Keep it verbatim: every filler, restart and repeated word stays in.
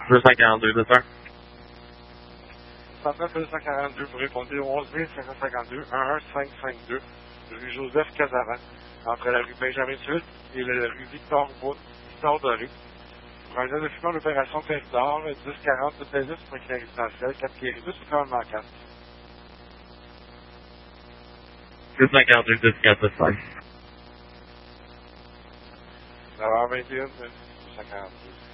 deux cent quarante-deux, c'est ça? cent deux cent quarante-deux, vous répondez au onze mille cinq cent cinquante-deux, un un cinq cinq deux, rue Joseph Casavant, entre la rue Benjamin Suisse et la rue Victor Wood, Victor Doré. Pour un document d'opération Territoire, dix quarante, tout dix pour écrire résidentiel, quatre Pierre deux, c'est quand même quatre. deux cent quarante-deux, dix quarante-cinq. neuf heures vingt et un, deux cent quarante-deux.